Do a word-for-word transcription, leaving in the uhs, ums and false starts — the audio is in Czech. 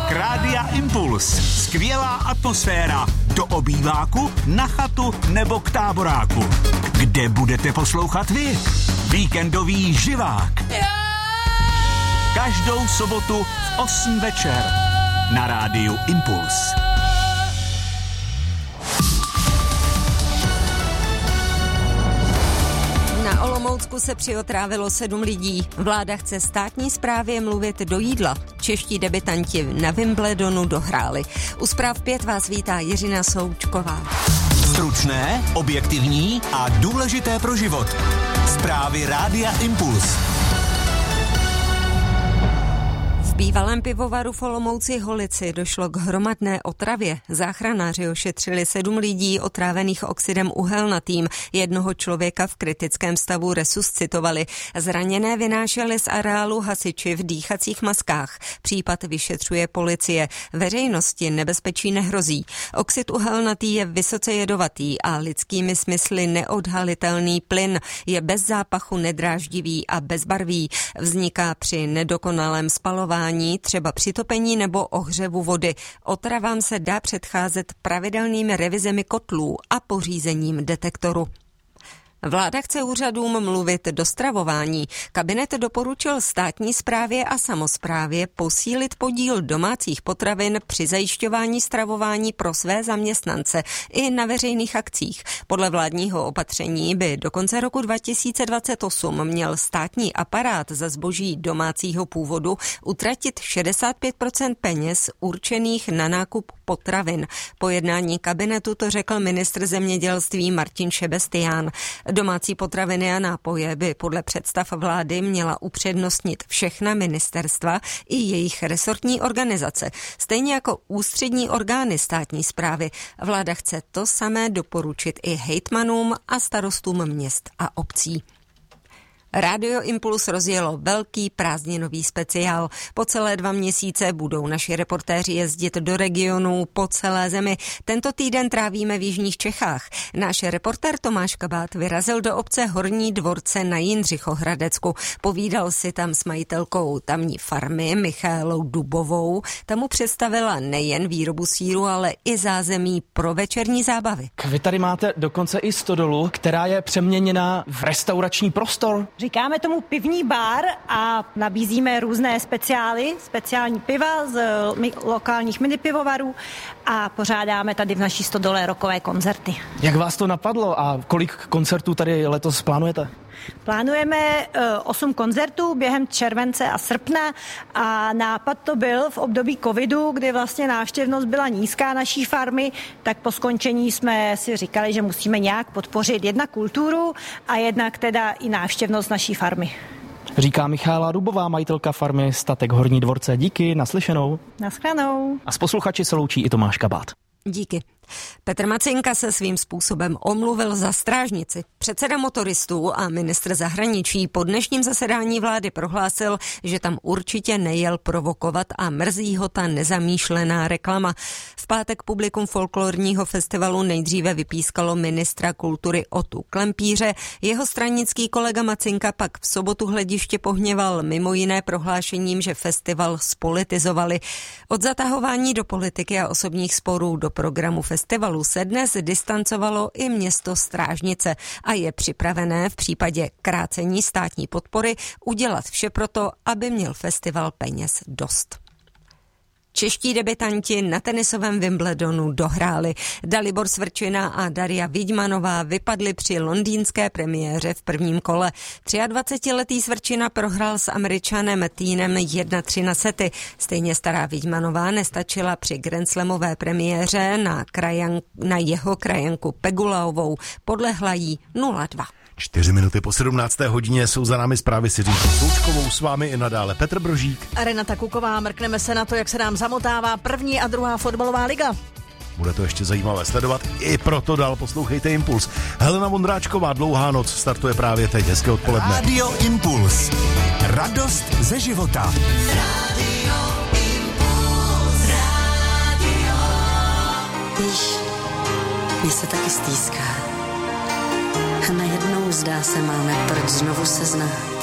Poslech Rádia Impuls. Skvělá atmosféra. Do obýváku, na chatu nebo k táboráku. Kde budete poslouchat vy? Víkendový živák. Každou sobotu v osm večer na Rádiu Impuls. Na Olomoucku se přiotrávilo sedm lidí. Vláda chce státní správě mluvit do jídla. Čeští debutanti na Wimbledonu dohráli. U zpráv pět vás vítá Jiřina Součková. Stručné, objektivní a důležité pro život. Zprávy Rádia Impuls. V bývalém pivovaru v Olomouci Holici došlo k hromadné otravě. Záchranáři ošetřili sedm lidí otrávených oxidem uhelnatým. Jednoho člověka v kritickém stavu resuscitovali. Zraněné vynášeli z areálu hasiči v dýchacích maskách. Případ vyšetřuje policie. Veřejnosti nebezpečí nehrozí. Oxid uhelnatý je vysoce jedovatý a lidskými smysly neodhalitelný plyn. Je bez zápachu, nedráždivý a bezbarvý. Vzniká při nedokonalém spalování, třeba při topení nebo ohřevu vody. Otravám se dá předcházet pravidelnými revizemi kotlů a pořízením detektoru. Vláda chce úřadům mluvit do stravování. Kabinet doporučil státní správě a samosprávě posílit podíl domácích potravin při zajišťování stravování pro své zaměstnance i na veřejných akcích. Podle vládního opatření by do konce roku dva tisíce dvacet osm měl státní aparát za zboží domácího původu utratit šedesát pět procent peněz určených na nákup potravin. Po jednání kabinetu to řekl ministr zemědělství Martin Šebestián. Domácí potraviny a nápoje by podle představ vlády měla upřednostnit všechna ministerstva i jejich resortní organizace, stejně jako ústřední orgány státní správy. Vláda chce to samé doporučit i hejtmanům a starostům měst a obcí. Rádio Impuls rozjelo velký prázdninový speciál. Po celé dva měsíce budou naši reportéři jezdit do regionů po celé zemi. Tento týden trávíme v jižních Čechách. Náš reportér Tomáš Kabát vyrazil do obce Horní Dvorce na Jindřichohradecku. Povídal si tam s majitelkou tamní farmy Michaelou Dubovou. Ta mu představila nejen výrobu sýru, ale i zázemí pro večerní zábavy. Vy tady máte dokonce i stodolu, která je přeměněna v restaurační prostor. Říkáme tomu pivní bar a nabízíme různé speciály, speciální piva z lokálních minipivovarů a pořádáme tady v naší stodole rockové koncerty. Jak vás to napadlo a kolik koncertů tady letos plánujete? Plánujeme osm koncertů během července a srpna a nápad to byl v období covidu, kdy vlastně návštěvnost byla nízká naší farmy, tak po skončení jsme si říkali, že musíme nějak podpořit jednak kulturu a jednak teda i návštěvnost naší farmy. Říká Michaela Dubová, majitelka farmy Statek Horní Dvorce. Díky, naslyšenou. Naschledanou. A s posluchači se loučí i Tomáš Kabát. Díky. Petr Macinka se svým způsobem omluvil za strážnici. Předseda motoristů a ministr zahraničí po dnešním zasedání vlády prohlásil, že tam určitě nejel provokovat a mrzí ho ta nezamýšlená reklama. V pátek publikum folklorního festivalu nejdříve vypískalo ministra kultury Otu Klempíře. Jeho stranický kolega Macinka pak v sobotu hlediště pohněval mimo jiné prohlášením, že festival spolitizovali. Od zatahování do politiky a osobních sporů do programu festivalu festivalu se dnes distancovalo i město Strážnice a je připravené v případě krácení státní podpory udělat vše proto, aby měl festival peněz dost. Čeští debutanti na tenisovém Wimbledonu dohráli. Dalibor Svrčina a Daria Vidmanová vypadli při londýnské premiéře v prvním kole. dvacetiletý Svrčina prohrál s Američanem Týnem jedna tři na sety. Stejně stará Vidmanová nestačila při grandslamové premiéře na, krajan, na jeho krajanku Pegulaovou. Podlehla jí nula dva. Čtyři minuty po sedmnácté hodině jsou za námi zprávy s Jiřinkou Součkovou, s vámi i nadále Petr Brožík. A Renata Kuková, mrkneme se na to, jak se nám zamotává první a druhá fotbalová liga. Bude to ještě zajímavé sledovat, i proto dál poslouchejte Impuls. Helena Vondráčková, Dlouhá noc startuje právě teď, hezké odpoledne. Radio Impuls. Radost ze života. Radio Impuls. Radio. Víš, mně se taky stýská. A najednou zdá se, máme proč znovu se znát.